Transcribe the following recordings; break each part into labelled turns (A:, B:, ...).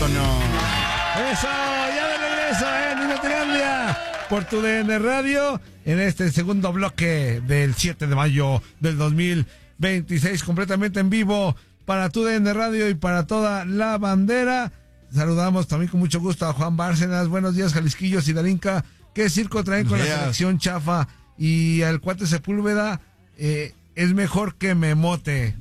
A: Antonio.
B: Eso, ya de regreso en Inutilandia por tu DN Radio en este segundo bloque del 7 de mayo del 2026, completamente en vivo para tu DN Radio y para toda la bandera. Saludamos también con mucho gusto a Juan Bárcenas. Buenos días, Jalisquillos y Darinka. ¿Qué circo traen con la selección chafa? Y al cuate Sepúlveda, es mejor que Memote.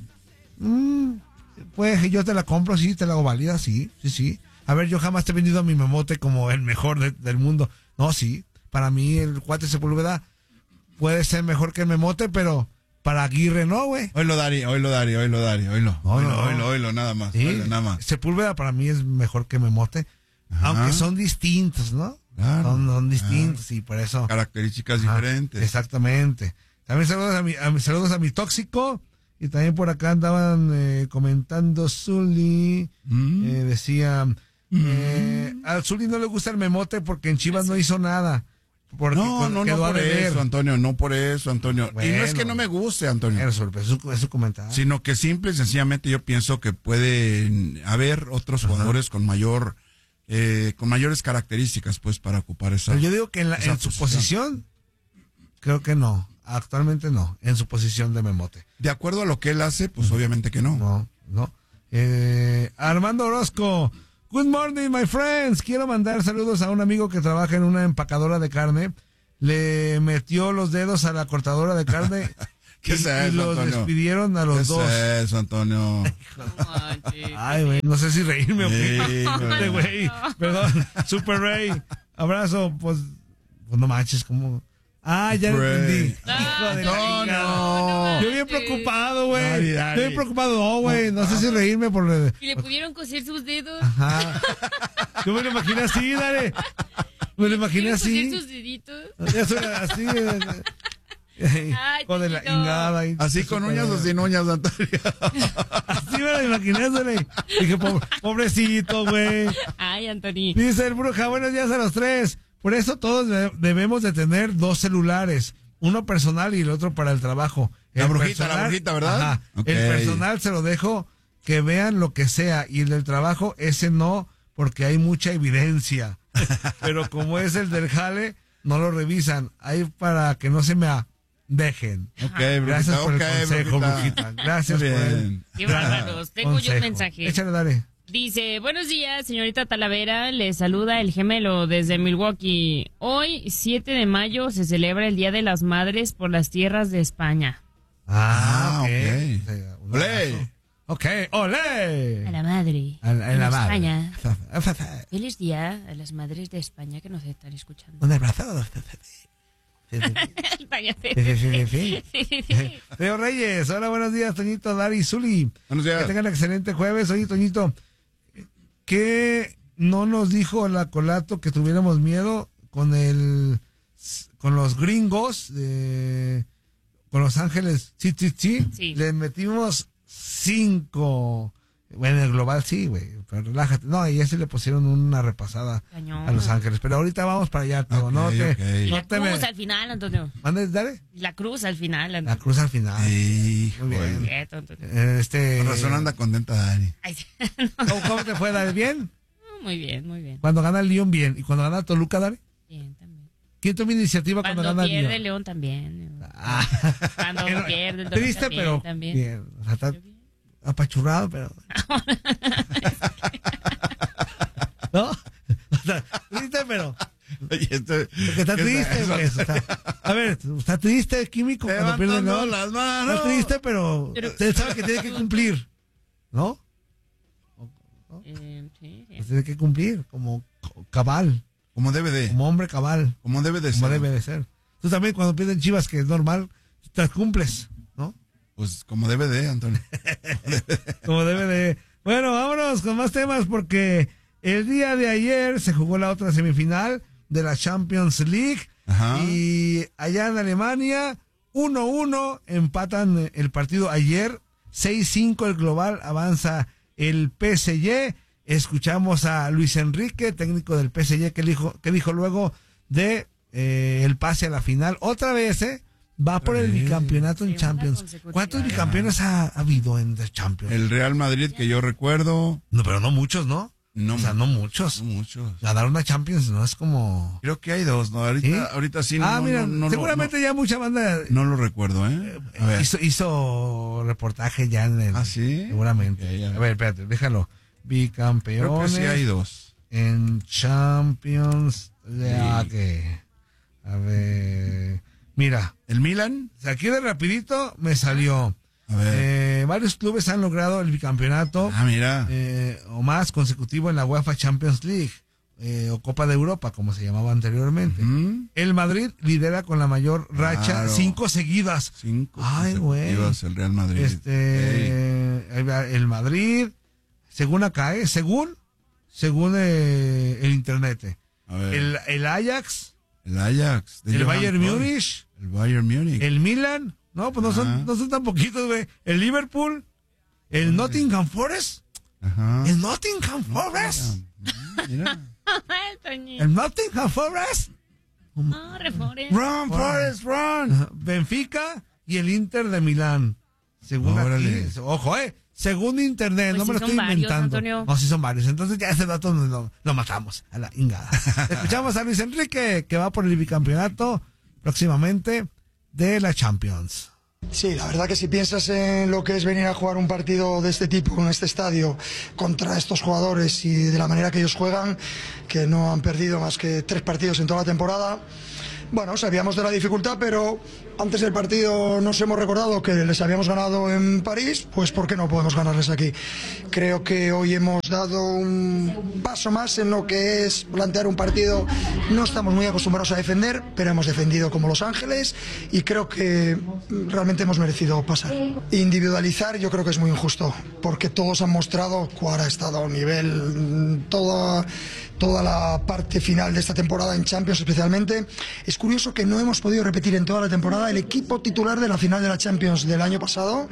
B: Pues yo te la compro, sí, te la hago válida, sí. A ver, yo jamás te he vendido a mi Memote como el mejor del mundo. No, sí, para mí el cuate Sepúlveda puede ser mejor que el Memote, pero para Aguirre no, güey.
A: Oílo, nada más.
B: Sí,
A: oílo, nada más.
B: Sepúlveda para mí es mejor que Memote, aunque son distintos, ¿no?
A: Claro,
B: son distintos y por eso.
A: Características diferentes.
B: Exactamente. También saludos a mi tóxico. Y también por acá andaban comentando Zuli. Decía, a Zuli no le gusta el Memote porque en Chivas no hizo nada.
A: No por eso, Antonio. Bueno, y no es que no me guste, Antonio.
B: Es su comentario.
A: Sino que simple y sencillamente yo pienso que puede haber otros jugadores con mayores características, pues, para ocupar esa.
B: Pero yo digo que en su posición, creo que no. Actualmente no, en su posición de Memote.
A: De acuerdo a lo que él hace, pues obviamente que no.
B: No. Armando Orozco, good morning, my friends. Quiero mandar saludos a un amigo que trabaja en una empacadora de carne. Le metió los dedos a la cortadora de carne
A: ¿Qué es eso,
B: y los
A: Antonio?
B: despidieron a los dos.
A: ¿Qué es eso, Antonio?
B: Ay, güey, no sé si reírme o qué.
A: Sí,
B: güey. Perdón, Super Ray. Abrazo, pues no manches, como... Ah, ya lo entendí. Hijo de la chingada. Yo bien preocupado, güey. Yo bien preocupado, no, güey. No sé si reírme por...
C: ¿Y le pudieron coser sus dedos?
B: Ajá. Yo me lo imaginé así, dale. Me lo imaginé así.
C: ¿Coser sus deditos?
B: Eso era así.
C: Ay,
B: Hijo de la chingada.
A: Así con uñas o sin uñas, Antonio.
B: Así me lo imaginé, dale. Dije, pobrecito, güey.
C: Ay, Anthony.
B: Dice el Bruja, buenos días a los tres. Por eso todos debemos de tener 2 celulares, uno personal y el otro para el trabajo.
A: La brujita, ¿verdad?
B: Ajá.
A: Okay.
B: El personal se lo dejo que vean lo que sea y el del trabajo ese no, porque hay mucha evidencia. Pero como es el del jale, no lo revisan. Ahí para que no se me dejen.
A: Okay, brujita,
B: gracias por el consejo, brujita. Gracias por el
C: Qué bárbaros. Tengo yo un mensaje.
B: Échale, dale.
C: Dice, buenos días, señorita Talavera, le saluda el gemelo desde Milwaukee. Hoy, 7 de mayo, se celebra el Día de las Madres por las tierras de España.
B: Ok.
A: ¡Olé!
B: Ok, olé.
C: A la madre.
B: A la madre.
C: España. Feliz día a las madres de España que nos están escuchando.
B: Un abrazo.
C: España,
B: Sí. Leo Reyes, hola, buenos días, Toñito, Dari, Zuli.
A: Buenos días.
B: Que tengan un excelente jueves. Oye, Toñito, ¿qué no nos dijo la Colato que tuviéramos miedo con los gringos, con Los Ángeles? Sí. Le metimos 5. Bueno, en el global sí, güey, pero relájate. No, y ya se le pusieron una repasada
C: Cañón.
B: a Los Ángeles. Pero ahorita vamos para allá, todo.
C: La cruz al final, Antonio.
B: ¿Mandes, dale?
C: La cruz al final, Antonio.
B: La cruz al final.
A: Hijo,
B: Muy bien.
C: Quieto, Antonio.
A: Con razón anda contenta, Dani.
C: Ay, sí.
B: ¿Cómo te fue, Dale? ¿Bien?
C: Muy bien.
B: Cuando gana el León, bien. ¿Y cuando gana Toluca, Dale?
C: Bien, también.
B: ¿Quién toma iniciativa cuando gana el
C: pierde
B: León?
C: León también.
B: Ah.
C: Cuando pierde el Toluca
B: Triste,
C: bien,
B: pero
C: también.
B: bien. O sea, está apachurrado, pero... ¿No? O sea, triste, pero... Porque está triste, güey. A ver, está triste, Químico, cuando pierde el León.
A: Las manos.
B: Está triste, pero usted sabe que tiene que cumplir, ¿no?
C: Sí.
B: Pues tiene que cumplir, como cabal,
A: Como debe de.
B: como hombre cabal,
A: Como debe de
B: como
A: ser.
B: debe de ser. Tú también cuando pierden Chivas, que es normal, te cumples, ¿no?
A: Pues como debe de, Antonio.
B: Como debe de. Bueno, vámonos con más temas porque el día de ayer se jugó la otra semifinal de la Champions League.
A: Ajá.
B: Y allá en Alemania 1-1 empatan el partido ayer, 6-5 el global, avanza el PSG. Escuchamos a Luis Enrique, técnico del PSG, que dijo luego de el pase a la final. Otra vez, va por el bicampeonato en Champions. ¿Cuántos bicampeones ha habido en The Champions?
A: El Real Madrid, que yo recuerdo.
B: No, pero no muchos, ¿no?
A: No,
B: o sea, no muchos.
A: No muchos.
B: Ganar una Champions no es como...
A: Creo que hay 2, ¿no? Ahorita sí.
B: Mira, seguramente ya mucha banda...
A: No lo recuerdo, ¿eh? A ver.
B: Hizo reportaje ya en el...
A: ¿Ah, sí?
B: Seguramente.
A: Okay,
B: a ver, espérate, déjalo. Bicampeones.
A: Creo que sí hay 2.
B: En Champions. Ya que... A ver... Mira.
A: ¿El Milan?
B: Aquí de rapidito me salió...
A: A ver.
B: Varios clubes han logrado el bicampeonato
A: mira.
B: O más consecutivo en la UEFA Champions League o Copa de Europa, como se llamaba anteriormente. El Madrid lidera con la mayor racha, 5 seguidas.
A: 5
B: consecutivas
A: el Real Madrid.
B: El Madrid, según acá, según el internet.
A: A ver.
B: El Ajax.
A: El Ajax.
B: El Bayern Múnich.
A: El Bayern Múnich.
B: El Milan. No, pues no son tan poquitos, güey. El Liverpool, el Nottingham Forest.
A: Ajá.
B: El Nottingham Forest.
A: Mira.
B: El Nottingham Forest.
A: Run, Forest, run.
B: Benfica y el Inter de Milán. Según aquí, ojo, según internet,
C: pues
B: no me lo estoy inventando.
C: Antonio.
B: No, sí son varios. Entonces ya ese dato lo matamos a la ingada. Escuchamos a Luis Enrique, que va por el bicampeonato próximamente de la Champions.
D: Sí, la verdad que si piensas en lo que es venir a jugar un partido de este tipo en este estadio contra estos jugadores y de la manera que ellos juegan, que no han perdido más que 3 partidos en toda la temporada, bueno, sabíamos de la dificultad, pero antes del partido nos hemos recordado que les habíamos ganado en París, pues ¿por qué no podemos ganarles aquí? Creo que hoy hemos dado un paso más en lo que es plantear un partido. No estamos muy acostumbrados a defender, pero hemos defendido como Los Ángeles y creo que realmente hemos merecido pasar. Individualizar yo creo que es muy injusto, porque todos han mostrado cuál ha estado a un nivel, toda la parte final de esta temporada en Champions especialmente. Es curioso que no hemos podido repetir en toda la temporada el equipo titular de la final de la Champions del año pasado,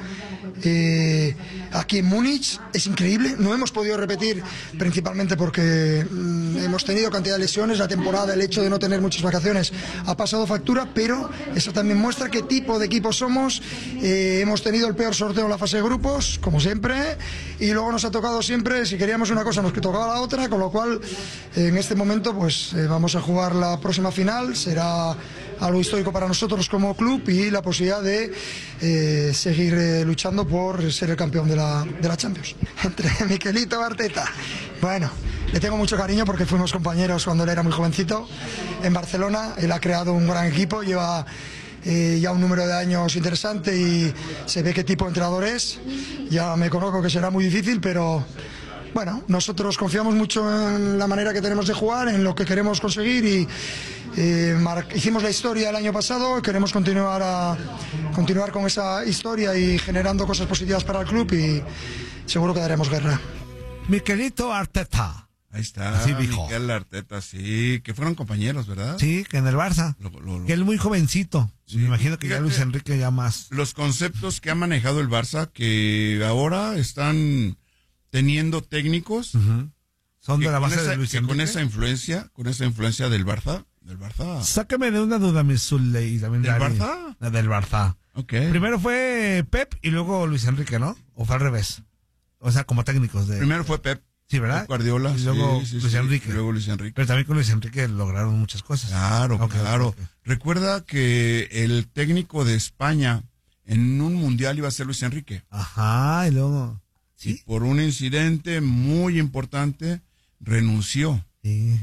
D: aquí en Múnich. Es increíble, no hemos podido repetir principalmente porque hemos tenido cantidad de lesiones, la temporada, el hecho de no tener muchas vacaciones ha pasado factura, pero eso también muestra qué tipo de equipo somos. Hemos tenido el peor sorteo en la fase de grupos, como siempre, y luego nos ha tocado siempre, si queríamos una cosa nos tocaba la otra, con lo cual en este momento pues vamos a jugar la próxima final. Será algo histórico para nosotros como club y la posibilidad de seguir luchando por ser el campeón de la Champions. Entre Miquelito y Arteta. Bueno, le tengo mucho cariño porque fuimos compañeros cuando él era muy jovencito en Barcelona. Él ha creado un gran equipo, lleva ya un número de años interesante y se ve qué tipo de entrenador es. Ya me conozco que será muy difícil, pero bueno, nosotros confiamos mucho en la manera que tenemos de jugar, en lo que queremos conseguir y hicimos la historia el año pasado, queremos continuar con esa historia y generando cosas positivas para el club y seguro que daremos guerra.
B: Miquelito Arteta.
A: Ahí está,
B: así dijo.
A: Miquel Arteta, sí, que fueron compañeros, ¿verdad?
B: Sí, que en el Barça, que él muy jovencito, sí. Me imagino que ya Luis Enrique ya más.
A: Los conceptos que ha manejado el Barça, que ahora están teniendo técnicos,
B: son de la base de Luis Enrique.
A: Con esa influencia del Barça.
B: Sáqueme de una duda, mi Zulle, y también
A: ¿Del Barça?
B: La del Barça.
A: Okay.
B: Primero fue Pep y luego Luis Enrique, ¿no? ¿O fue al revés? O sea, como técnicos de...
A: Primero fue Pep.
B: Sí, ¿verdad?
A: Pep Guardiola.
B: Y luego Luis Enrique.
A: Y luego Luis Enrique.
B: Pero también con Luis Enrique lograron muchas cosas.
A: Claro. Recuerda que el técnico de España en un mundial iba a ser Luis Enrique.
B: Ajá, y luego...
A: ¿Sí? Y por un incidente muy importante renunció.
B: Sí.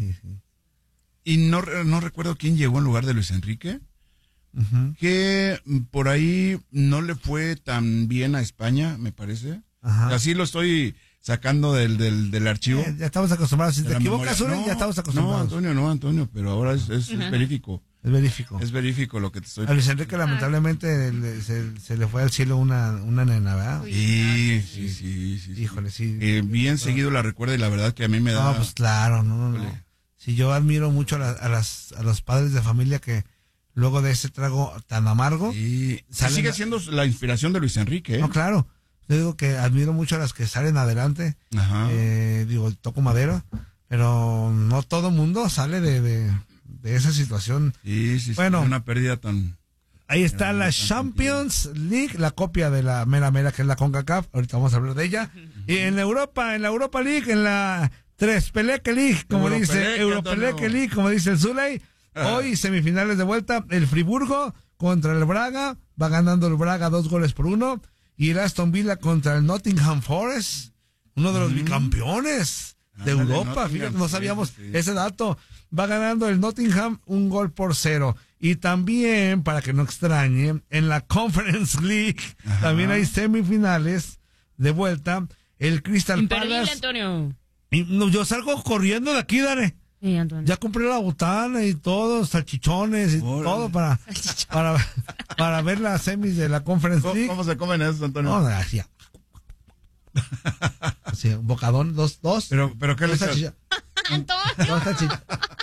A: Y no recuerdo quién llegó en lugar de Luis Enrique, que por ahí no le fue tan bien a España, me parece. Ajá. Así lo estoy sacando del archivo.
B: Ya estamos acostumbrados. Si te equivocas, ya estamos acostumbrados.
A: No, Antonio, pero ahora es verífico.
B: Es verífico.
A: Es verífico lo que te estoy
B: diciendo. A Luis Enrique lamentablemente se le fue al cielo una nena, ¿verdad?
A: Sí.
B: Híjole, sí.
A: Bien seguido la recuerda y la verdad que a mí me da...
B: No, pues claro, no. Sí, yo admiro mucho a los padres de familia que luego de ese trago tan amargo...
A: Sí, sigue siendo la inspiración de Luis Enrique.
B: No, claro. Yo digo que admiro mucho a las que salen adelante.
A: Ajá.
B: Toco madera, pero no todo mundo sale de esa situación.
A: Sí,
B: bueno,
A: una pérdida tan...
B: Ahí está la Champions League, la copia de la mera que es la CONCACAF. Ahorita vamos a hablar de ella. Y en la Europa League, en la Tres Pelekeli, como dice
A: Europelec,
B: como dice el Zuley. Hoy semifinales de vuelta, el Friburgo contra el Braga, va ganando el Braga 2-1, y el Aston Villa contra el Nottingham Forest, uno de los bicampeones de Europa, fíjate, no sabíamos ese dato, va ganando el Nottingham 1-0, y también, para que no extrañe, en la Conference League, también hay semifinales de vuelta, el Crystal Palace.
C: Antonio.
B: Y yo salgo corriendo de aquí, Dare.
C: Sí, Antonio.
B: Ya compré la botana y todo, salchichones y todo para ver las semis de la Conference League.
A: ¿Cómo se comen eso, Antonio?
B: No, así, un bocadón, dos.
A: Pero ¿qué le echas?
C: Antonio.
B: Dos salchichas.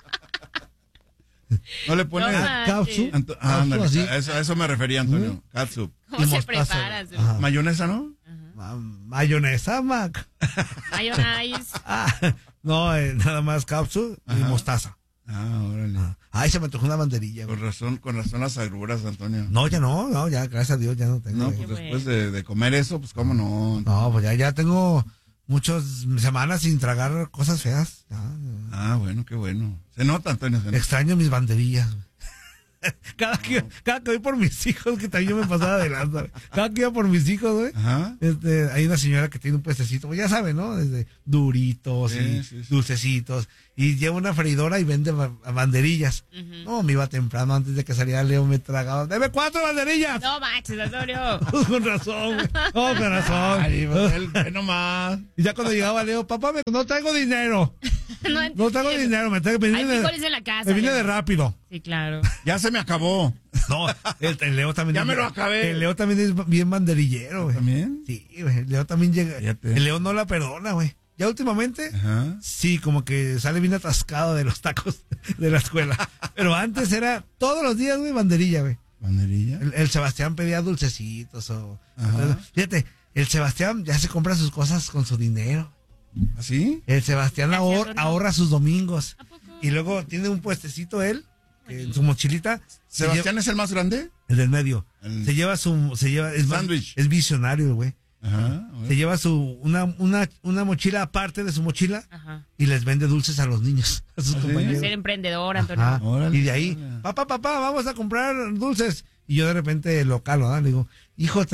A: ¿No le pones
B: Catsup?
A: ándale,
B: así.
A: a eso me refería, Antonio. Catsup.
C: ¿Cómo se
B: mostaza.
C: prepara?
A: ¿Mayonesa, no?
B: Mayonesa, Mac.
C: Mayonnaise.
B: No, nada más cápsula y mostaza.
A: Órale.
B: Ay, se me antojó una banderilla.
A: Con razón las agruras, Antonio.
B: No, ya, gracias a Dios, ya no tengo.
A: No, pues después de comer eso, pues cómo no.
B: No, pues ya tengo muchas semanas sin tragar cosas feas.
A: Bueno, qué bueno. Se nota, Antonio.
B: Extraño mis banderillas. Cada que voy por mis hijos, que también yo me pasaba de lanza. Cada que iba por mis hijos, güey. Hay una señora que tiene un puestecito, pues ya sabe, ¿no? Desde duritos y dulcecitos. Y lleva una freidora y vende banderillas. No, me iba temprano, antes de que saliera Leo me tragaba. ¡Deme 4 banderillas!
C: No manches, Antonio.
B: Con razón, güey. No, con razón.
A: Ay, pues, nomás.
B: Y ya cuando llegaba Leo, papá, no traigo dinero. No traigo dinero, me
C: frijoles en la casa.
B: Me vine de rápido.
C: Sí, claro.
A: Ya se me acabó.
B: No, el Leo también.
A: Ya me lo acabé.
B: El Leo también es bien banderillero, güey.
A: ¿También?
B: Sí, güey. El Leo también llega.
A: Fíjate.
B: El Leo no la perdona, güey. Ya últimamente, sí, como que sale bien atascado de los tacos de la escuela. Pero antes era todos los días, güey, banderilla, güey.
A: ¿Banderilla?
B: El Sebastián pedía dulcecitos o... Fíjate, el Sebastián ya se compra sus cosas con su dinero.
A: ¿Así?
B: El Sebastián ahorra sus domingos. Y luego tiene un puestecito él, en su mochilita.
A: ¿Sebastián es el más grande?
B: El del medio. Se lleva es
A: sándwich.
B: Es visionario, güey.
A: Bueno.
B: Se lleva una mochila aparte de su mochila y les vende dulces a los niños, a sus compañeros.
C: Ser emprendedor, Antonio.
B: Y de ahí, papá, vamos a comprar dulces. Y yo de repente local, ¿verdad? Le digo, hijo,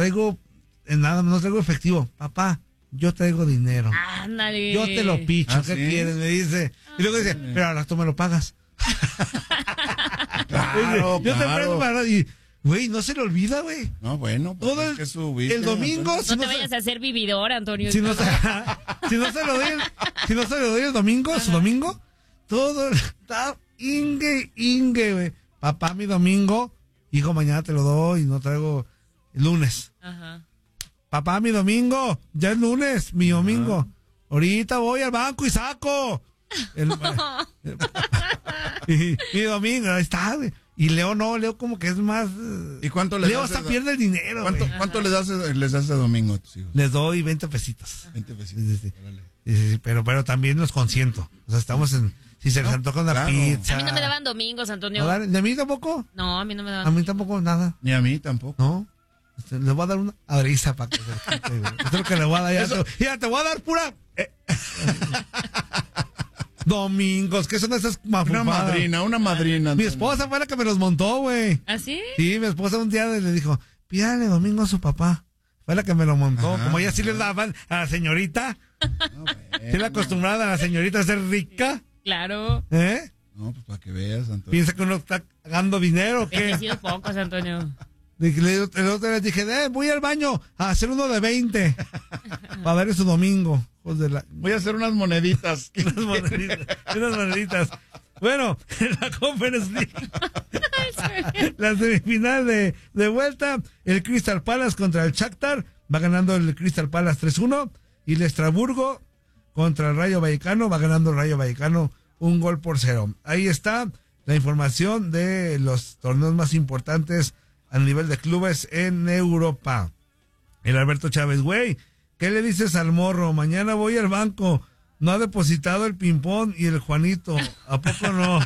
B: no traigo efectivo. Papá, yo traigo dinero.
C: Ándale.
B: Yo te lo picho, ¿qué quieres? Me dice. Y luego dice, pero ahora tú me lo pagas.
A: Claro,
B: yo te prendo para... Güey, no se le olvida, güey.
A: No, bueno, pues
B: todo el domingo.
C: No te vayas a hacer vividor, Antonio.
B: Si no se lo doy el domingo, su domingo, todo está ingue, güey. Papá, mi domingo, hijo, mañana te lo doy, no traigo el lunes. Papá, mi domingo, ya es lunes, mi domingo. Ahorita voy al banco y saco. Mi domingo, ahí está, güey. Y Leo como que es más...
A: ¿Y cuánto les
B: Leo hasta pierde el dinero.
A: ¿Cuánto les das de domingo a tus hijos?
B: Les doy 20 pesitos.
A: 20 pesitos.
B: Sí, pero también los consiento. O sea, estamos en... Si se les antoja una pizza.
C: A mí no me daban domingos, Antonio.
B: ¿De mí tampoco?
C: No, a mí no me daban.
B: A mí tampoco nada.
A: Ni a mí tampoco.
B: No. Le voy a dar una adriza para que se quite, güey. Esto es lo que le voy a dar. Ya te voy a dar pura... Domingos, ¿qué son esas mafufadas?
A: Una madrina.
B: Mi esposa fue la que me los montó, güey.
C: ¿Ah, sí?
B: Sí, mi esposa un día le dijo, pídale domingo a su papá. Fue la que me lo montó. Como ella sí le daban a la señorita. Sí la acostumbrada a la señorita a ser rica.
C: Claro.
A: No, pues para que veas, Antonio.
B: ¿Piensa que uno está ganando dinero o qué?
C: He sido pocos, Antonio.
B: El otro le dije, voy al baño a hacer uno de 20 para ver su domingo.
A: Voy a hacer unas moneditas.
B: unas moneditas. Bueno, en la Conference League, la semifinal de vuelta, el Crystal Palace contra el Shakhtar, va ganando el Crystal Palace 3-1, y el Estrasburgo contra el Rayo Vallecano, va ganando el Rayo Vallecano 1-0. Ahí está la información de los torneos más importantes a nivel de clubes en Europa. El Alberto Chávez, güey, ¿qué le dices al morro? Mañana voy al banco. No ha depositado el ping-pong y el Juanito. ¿A poco no?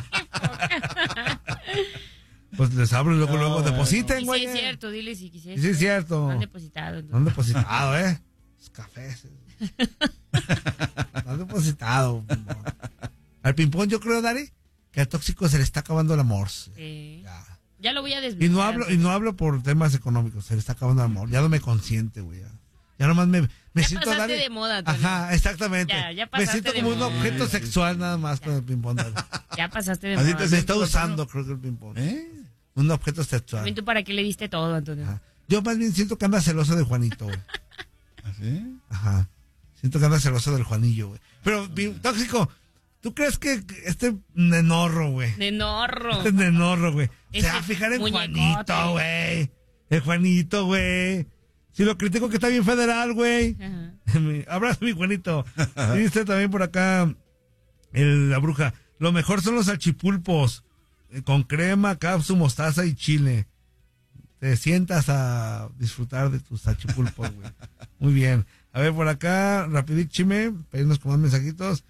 B: Pues les abro y luego depositen, güey.
C: Sí, es cierto, dile si quisieras.
B: Sí, es cierto.
C: No han depositado.
B: No han depositado, Es café. Está depositado. Al ping-pong yo creo, Dari, que al tóxico se le está acabando el amor.
C: Sí. Ya lo voy a
B: Y
C: desbloquear.
B: no hablo por temas económicos, se le está acabando el amor. Ya no me consiente, güey. Ya nomás me
C: Ya
B: siento,
C: pasaste
B: Dari.
C: de moda, Antonio.
B: Ajá, exactamente.
C: Ya
B: me
C: pasaste
B: siento
C: de
B: como un
C: moda.
B: objeto sexual nada más con el ping-pong, Dari.
C: Ya pasaste de
A: Así
C: moda.
A: te
B: Me está usando, creo que el ping-pong. Un objeto sexual.
C: También tú para qué le diste todo, Antonio.
B: Ajá. Yo más bien siento que anda celoso de Juanito, güey.
A: ¿Así?
B: Ajá. Siento que anda celoso del Juanillo, güey. Pero, tóxico, ¿tú crees que este nenorro, güey?
C: Nenorro.
B: Este nenorro, güey. Se
C: Ese
B: va a fijar en
C: muñecote.
B: Juanito, güey. El Juanito, güey. Si lo critico que está bien federal, güey.
C: Ajá.
B: Abrazo, mi Juanito. Y dice también por acá la bruja. Lo mejor son los salchipulpos. Con crema, capsu, mostaza y chile. Te sientas a disfrutar de tus salchipulpos, güey. Muy bien. A ver, por acá, rapidito, chime, pedirnos con más mensajitos.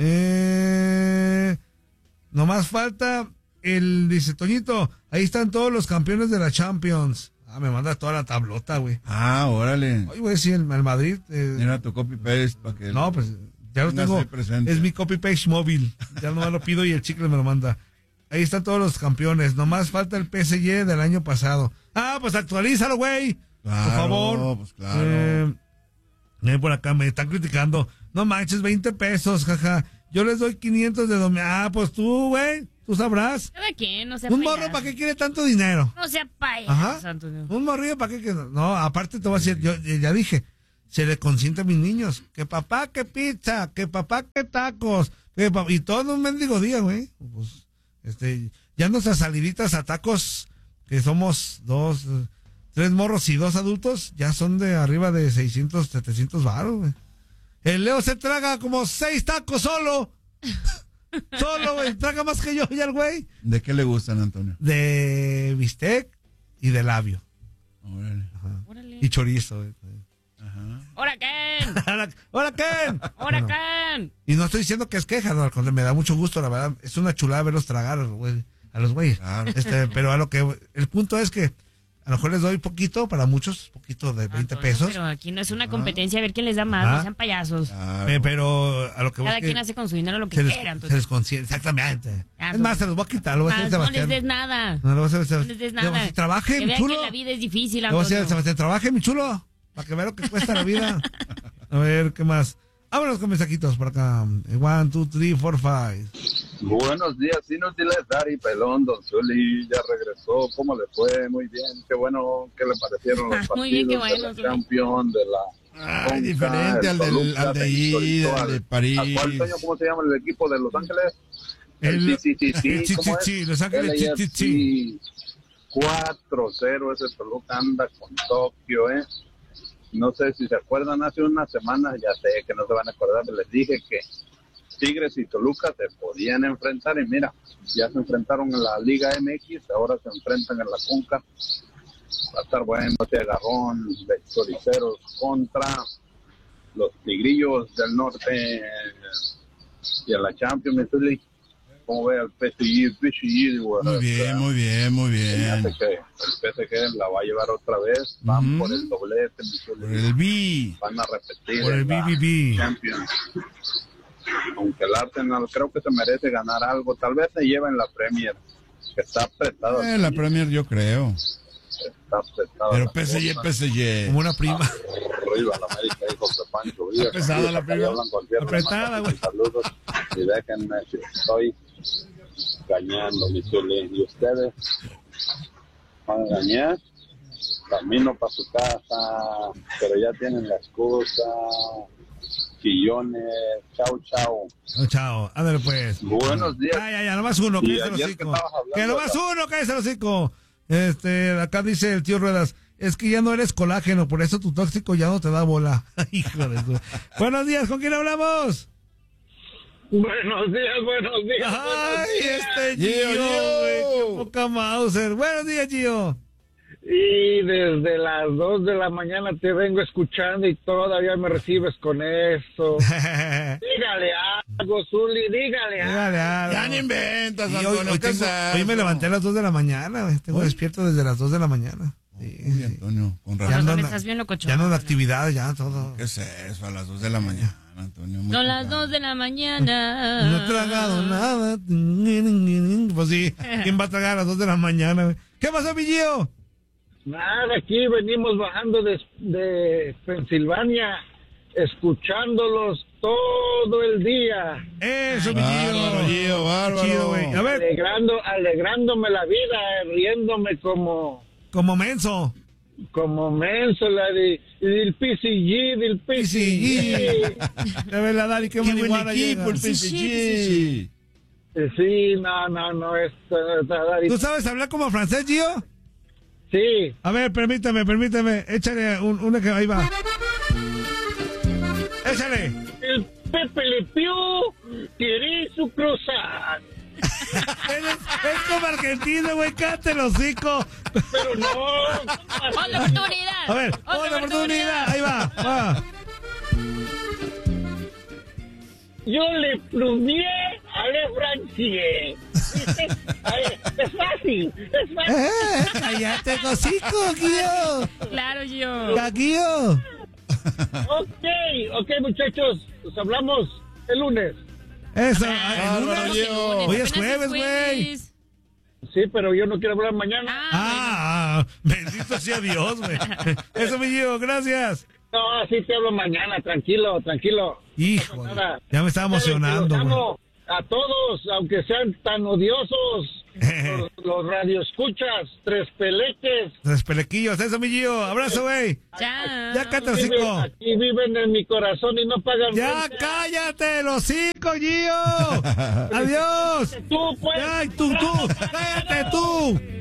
B: Nomás falta dice Toñito, ahí están todos los campeones de la Champions. Me manda toda la tablota, güey.
A: Órale.
B: Oye, güey, sí, el Madrid.
A: Mira tu copy-paste para que...
B: No, pues ya lo tengo. Es mi copy-paste móvil. Ya no me lo pido y el chicle me lo manda. Ahí están todos los campeones. Nomás falta el PSG del año pasado. Pues actualízalo, güey.
A: Claro,
B: por favor.
A: Pues claro.
B: Por acá me están criticando. No manches, 20 pesos, jaja. Yo les doy 500 de domingo. Pues tú, güey. Tú sabrás.
C: Cada quien, no sea
B: Un
C: payaso.
B: morro, ¿para qué quiere tanto dinero?
C: No sea payaso,
B: Ajá.
C: Antonio.
B: Un morrillo, ¿para qué? No, aparte te voy a decir, yo ya dije, se le consiente a mis niños. Que papá, que pizza, que papá, que tacos. Y todo un mendigo día, güey. Pues, ya nuestras saliditas a tacos, que somos 3 morros y 2 adultos, ya son de arriba de 600, 700 varos, güey. El Leo se traga como 6 tacos solo. Solo, güey. Traga más que yo ya el güey.
A: ¿De qué le gustan, Antonio?
B: De bistec y de labio.
A: Órale.
B: Ajá.
C: Órale.
B: Y chorizo, güey.
A: Ajá.
C: ¡Hora, Ken!
B: ¡Hola, Ken!
C: ¡Hora,
B: Bueno,
C: Ken!
B: y no estoy diciendo que es queja, no, al contrario, me da mucho gusto, la verdad. Es una chulada verlos tragar, güey, a los güeyes.
A: Claro.
B: Pero el punto es que a lo mejor les doy poquito, para muchos, poquito de 20
C: Antonio,
B: pesos.
C: Pero aquí no es una competencia a ver quién les da más,
B: Ajá.
C: no sean payasos.
A: Claro.
B: Pero a lo que voy
C: Cada
B: es que
C: quien hace con su dinero lo que
B: se
C: quiera,
B: les
C: Antonio.
B: consiente, exactamente.
C: Ah,
B: Es más, se los voy a quitar, lo voy a hacer
C: Más,
B: a
C: no
B: Sebastián.
C: les des nada.
B: No, lo voy a hacer a
C: No les des nada.
B: Trabaje,
C: que
B: mi
C: vean
B: chulo.
C: que la vida es difícil,
B: Le voy a decir a
C: Antonio.
B: Sebastián, trabaje, mi chulo, para que vea lo que cuesta la vida. A ver, ¿qué más? Vámonos con mensajitos por acá. 1, 2, 3, 4, 5.
E: Buenos días, inútiles, Dari Pelón, Don Zuli, ya regresó, ¿cómo le fue? Muy bien, qué bueno, ¿qué le parecieron los partidos
C: Muy bien, qué bueno,
E: de la
C: Zuli.
E: Champions, de la Conca,
A: diferente
E: el
A: al
E: Toluca,
A: de ida, al de París.
E: ¿A cuál, Toño, cómo se llama el equipo de Los Ángeles?
B: Sí,
E: ¿cómo es?
B: sí, Los Ángeles,
E: LAFC.
B: sí.
E: 4-0, ese Toluca anda con Tokio, No sé si se acuerdan, hace unas semanas, ya sé que no se van a acordar, les dije que Tigres y Toluca se podían enfrentar y mira, ya se enfrentaron en la Liga MX, ahora se enfrentan en la Conca. Va a estar bueno ese agarrón de choriceros contra los Tigrillos del Norte y a la Champions, Missouri. ¿Cómo ve al PSG?
A: Muy bien, muy bien, muy bien.
E: Que el PSG la va a llevar otra vez, van por el doblete,
A: Por el B.
E: van a repetir
B: Por el
E: la
B: BBB.
E: Champions. Aunque el Arsenal creo que se merece ganar algo, tal vez se lleva en la Premier, que está apretada.
A: La Premier yo creo.
E: Está apretada.
A: Pero
E: la
A: PSG,
E: cosa.
A: PSG.
B: Como una prima.
E: Arriba la América, dijo que Pancho Villa.
B: Pesada la prima. Apretada, güey.
E: Saludos y déjenme si estoy engañando, mi Zuli. ¿Y ustedes van a engañar? Camino para su casa, pero ya tienen la excusa. Chillones, chao, chao.
B: Chao, ándale pues.
E: Buenos días.
B: Ya, nomás uno,
E: Y
B: cállese el
E: ayer
B: hocico.
E: que estabas hablando
B: Que nomás
E: de
B: uno, cállese el hocico. Acá dice el tío Ruedas, es que ya no eres colágeno, por eso tu tóxico ya no te da bola. Hijo de su... Buenos días, ¿con quién hablamos?
F: Buenos días.
B: Ay, Gio,
A: Gio.
B: güey, qué poca Mauser. Buenos días, Gio.
F: Y desde las 2 de la mañana te vengo escuchando y todavía me recibes con eso. Dígale algo, Zuli, dígale algo.
B: Dígale algo.
A: Ya ni inventas,
B: Y
A: Antonio. ¿Qué es
B: hoy me
A: eso?
B: levanté a las 2 de la mañana, güey. Tengo despierto desde las 2 de la mañana. Sí,
A: Uy, Antonio, con
B: Ya
C: Con
A: razón.
B: ando
C: razón
B: en-
C: estás bien locochón.
B: Ya no de actividad, ya todo.
A: ¿Qué es eso a las 2 de la mañana? Antonio,
C: Son las 2 de la mañana.
B: No he tragado nada. Pues sí, ¿quién va a tragar a las 2 de la mañana, güey? ¿Qué pasó, mi Gio?
F: Nada, aquí venimos bajando de Pensilvania, escuchándolos todo el día.
B: Eso, mi
A: Bárbaro,
B: Gio.
A: Gio, bárbaro.
B: Chido, güey. A ver,
F: Alegrándome la vida, riéndome como
B: menso.
F: menso, del PCG, del PCG.
B: De ver la Dari, qué
A: Qué buen
B: marihuana
A: equipo, el
B: llega.
A: PSG.
F: Sí, no, Dari.
B: ¿Tú sabes hablar como francés, Gio?
F: Sí,
B: A ver, permíteme. Échale una que ahí va. Échale.
F: el Pepe Le Pew quiere su croissant.
B: Es como argentino, güey, cállate el hocico.
F: Pero no.
C: ¡Otra oportunidad!
B: A ver, otra oportunidad. Ahí va.
F: Yo le plumié a Le Francier. Es fácil.
B: Cállate el hocico, Gio.
C: Claro, Gio.
B: Gio.
F: Ok, muchachos, nos hablamos el lunes.
B: Eso.
A: Bárbaro, Gio.
B: Hoy es jueves, güey.
F: Sí, pero yo no quiero hablar mañana.
B: Bendito sea Dios, güey. Eso, mi Gio, gracias.
F: No, sí te hablo mañana, tranquilo.
B: Hijo,
F: Nada.
B: ya me estaba emocionando,
F: Los
B: güey.
F: amo a todos, aunque sean tan odiosos, los radioescuchas, tres peleques.
B: Tres pelequillos, eso, mi Gio. Abrazo, güey.
C: Chao.
B: Ya cállate el hocico.
F: Aquí viven en mi corazón y no pagan
B: Ya
F: renta.
B: cállate el hocico, Gio. Adiós.
F: Tú, pues.
B: Ay, tú. Cállate tú.